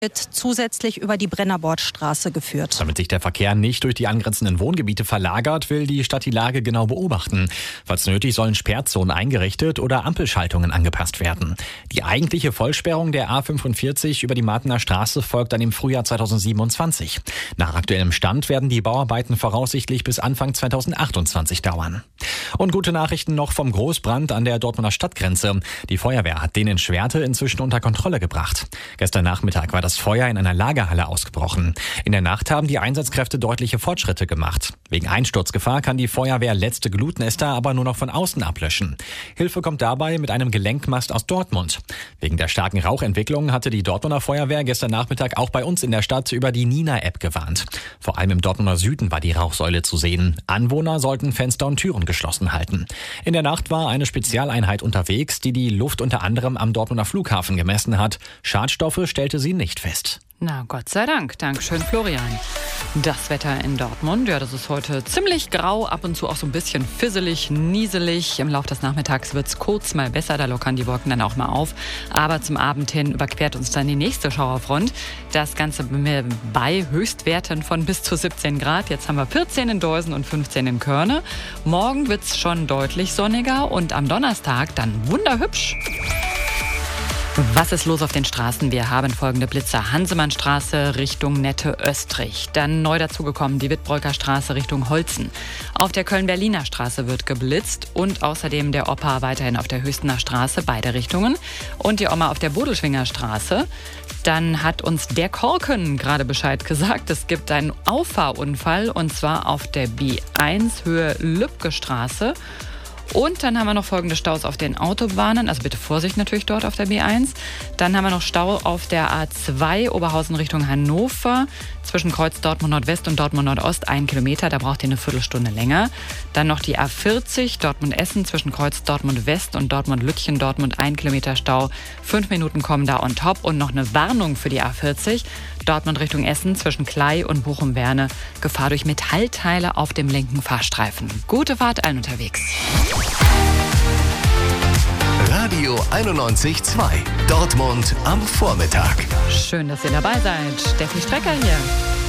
wird zusätzlich über die Brennerbordstraße geführt. Damit sich der Verkehr nicht durch die angrenzenden Wohngebiete verlagert, will die Stadt die Lage genau beobachten. Falls nötig, sollen Sperrzonen eingerichtet oder Ampelschaltungen angepasst werden. Die eigentliche Vollsperrung der A45 über die Martener Straße folgt dann im Frühjahr 2027. Nach aktuellem Stand werden die Bauarbeiten voraussichtlich bis Anfang 2028 dauern. Und gute Nachrichten noch vom Großbrand an der Dortmunder Stadtgrenze. Die Feuerwehr hat den in Schwerte inzwischen unter Kontrolle gebracht. Gestern Nachmittag war das Feuer in einer Lagerhalle ausgebrochen. In der Nacht haben die Einsatzkräfte deutliche Fortschritte gemacht. Wegen Einsturzgefahr kann die Feuerwehr letzte Glutnester aber nur noch von außen ablöschen. Hilfe kommt dabei mit einem Gelenkmast aus Dortmund. Wegen der starken Rauchentwicklung hatte die Dortmunder Feuerwehr gestern Nachmittag auch bei uns in der Stadt über die Nina-App gewarnt. Vor allem im Dortmunder Süden war die Rauchsäule zu sehen. Anwohner sollten Fenster und Türen geschlossen halten. In der Nacht war eine Spezialeinheit unterwegs, die die Luft unter anderem am Dortmunder Flughafen gemessen hat. Schadstoffe stellte sie nicht fest. Na, Gott sei Dank. Dankeschön, Florian. Das Wetter in Dortmund, ja, das ist heute ziemlich grau, ab und zu auch so ein bisschen fisselig, nieselig. Im Laufe des Nachmittags wird es kurz mal besser, da lockern die Wolken dann auch mal auf. Aber zum Abend hin überquert uns dann die nächste Schauerfront. Das Ganze bei Höchstwerten von bis zu 17 Grad. Jetzt haben wir 14 in Deusen und 15 in Körne. Morgen wird es schon deutlich sonniger und am Donnerstag dann wunderhübsch. Was ist los auf den Straßen? Wir haben folgende Blitzer. Hansemannstraße Richtung Nette-Östrich. Dann neu dazugekommen die Wittbreuker Straße Richtung Holzen. Auf der Köln-Berliner Straße wird geblitzt und außerdem der Opa weiterhin auf der Hüstener Straße, beide Richtungen. Und die Oma auf der Bodelschwinger Straße. Dann hat uns der Korken gerade Bescheid gesagt. Es gibt einen Auffahrunfall und zwar auf der B1 Höhe Lübcke Straße. Und dann haben wir noch folgende Staus auf den Autobahnen, also bitte Vorsicht natürlich dort auf der B1. Dann haben wir noch Stau auf der A2 Oberhausen Richtung Hannover, zwischen Kreuz Dortmund Nordwest und Dortmund Nordost 1 Kilometer, da braucht ihr eine Viertelstunde länger. Dann noch die A40 Dortmund-Essen zwischen Kreuz Dortmund West und Dortmund-Lütchen, Dortmund 1 Kilometer Stau, 5 Minuten kommen da on top. Und noch eine Warnung für die A40 Dortmund Richtung Essen zwischen Klei und Bochum-Werne, Gefahr durch Metallteile auf dem linken Fahrstreifen. Gute Fahrt allen unterwegs. Radio 91.2. Dortmund am Vormittag. Schön, dass ihr dabei seid. Steffi Strecker hier.